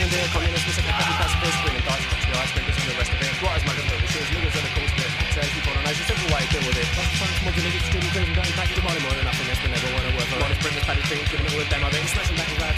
dear communists, we said the petty pacifists, screaming dice, the ice cream, and the rest of it. Squatters, muggers, movers, shoes, niggers, and of course, the keep on a nation, simple way to deal with it. That's fun, commodity, niggas, student, cruising, don't take your money more than nothingness, but never want to work for honest, bring the paddy things, giving it all a demo, then smashing